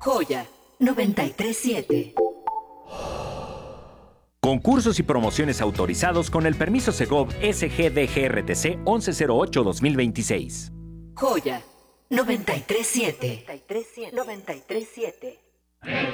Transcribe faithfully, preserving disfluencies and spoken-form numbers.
Joya noventa y tres siete. Concursos y promociones autorizados con el permiso Segov S G D G R T C once cero ocho dos mil veintiséis. Joya noventa y tres siete. noventa y tres siete.